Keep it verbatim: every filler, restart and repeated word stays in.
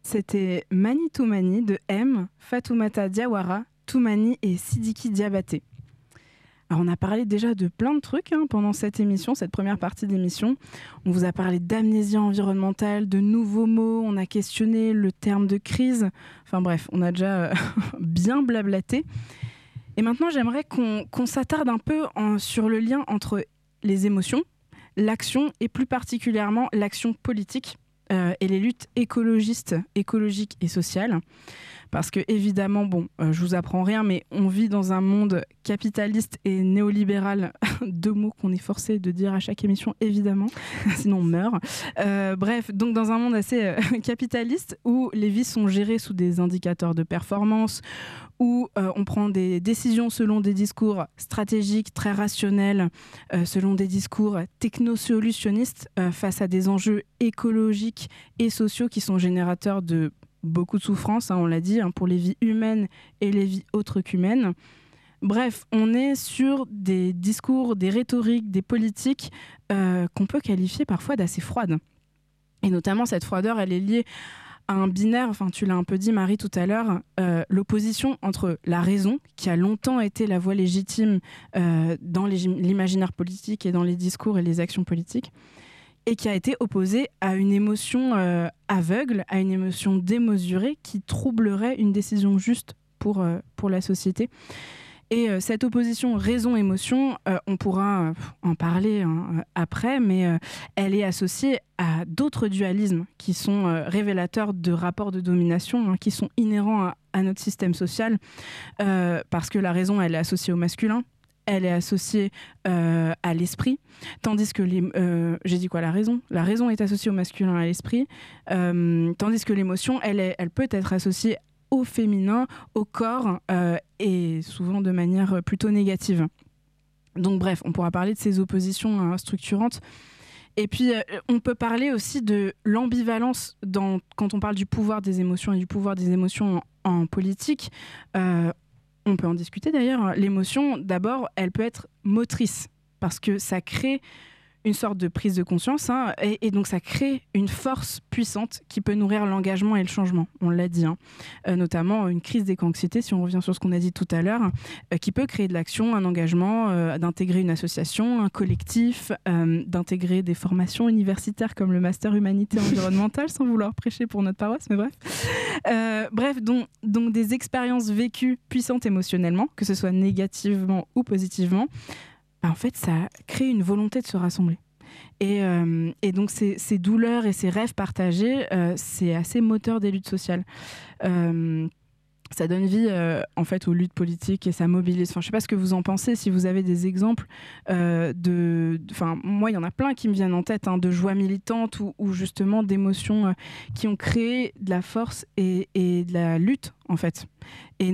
C'était Mani Toumani de M, Fatoumata Diawara, Toumani et Sidiki Diabaté. Alors on a parlé déjà de plein de trucs hein, pendant cette émission, cette première partie d'émission. On vous a parlé d'amnésie environnementale, de nouveaux mots, on a questionné le terme de crise. Enfin bref, on a déjà euh, bien blablaté. Et maintenant, j'aimerais qu'on, qu'on s'attarde un peu en, sur le lien entre les émotions, l'action et plus particulièrement l'action politique euh, et les luttes écologistes, écologiques et sociales. Parce que évidemment, bon, euh, je vous apprends rien, mais on vit dans un monde capitaliste et néolibéral, deux mots qu'on est forcé de dire à chaque émission, évidemment, sinon on meurt. Euh, bref, donc dans un monde assez euh, capitaliste où les vies sont gérées sous des indicateurs de performance, où euh, on prend des décisions selon des discours stratégiques, très rationnels, euh, selon des discours technosolutionnistes euh, face à des enjeux écologiques et sociaux qui sont générateurs de beaucoup de souffrance, hein, on l'a dit, hein, pour les vies humaines et les vies autres qu'humaines. Bref, on est sur des discours, des rhétoriques, des politiques euh, qu'on peut qualifier parfois d'assez froides. Et notamment, cette froideur, elle est liée à un binaire, enfin tu l'as un peu dit Marie tout à l'heure, euh, l'opposition entre la raison, qui a longtemps été la voie légitime euh, dans les, l'imaginaire politique et dans les discours et les actions politiques, et qui a été opposée à une émotion euh, aveugle, à une émotion démesurée qui troublerait une décision juste pour, euh, pour la société. Et euh, cette opposition raison-émotion, euh, on pourra euh, en parler hein, après, mais euh, elle est associée à d'autres dualismes qui sont euh, révélateurs de rapports de domination, hein, qui sont inhérents à, à notre système social, euh, parce que la raison, elle est associée au masculin, elle est associée euh, à l'esprit, tandis que les, euh, j'ai dit quoi, la raison La raison est associée au masculin, à l'esprit, euh, tandis que l'émotion, elle, est, elle peut être associée au féminin, au corps, euh, et souvent de manière plutôt négative. Donc bref, on pourra parler de ces oppositions hein, structurantes. Et puis, euh, on peut parler aussi de l'ambivalence dans, quand on parle du pouvoir des émotions et du pouvoir des émotions en, en politique. Euh, On peut en discuter d'ailleurs. L'émotion, d'abord, elle peut être motrice parce que ça crée une sorte de prise de conscience hein, et, et donc ça crée une force puissante qui peut nourrir l'engagement et le changement. On l'a dit, hein. euh, notamment une crise d'éco-anxiété, si on revient sur ce qu'on a dit tout à l'heure, euh, qui peut créer de l'action, un engagement, euh, d'intégrer une association, un collectif, euh, d'intégrer des formations universitaires comme le master humanité environnementale, sans vouloir prêcher pour notre paroisse, mais bref. Euh, bref, donc, donc des expériences vécues puissantes émotionnellement, que ce soit négativement ou positivement, bah en fait, ça crée une volonté de se rassembler. Et, euh, et donc, ces, ces douleurs et ces rêves partagés, euh, c'est assez moteur des luttes sociales. Euh, ça donne vie euh, en fait aux luttes politiques et ça mobilise. Enfin, je ne sais pas ce que vous en pensez, si vous avez des exemples euh, de... Enfin, moi, il y en a plein qui me viennent en tête, hein, de joie militante ou, ou justement d'émotions euh, qui ont créé de la force et, et de la lutte, en fait. Et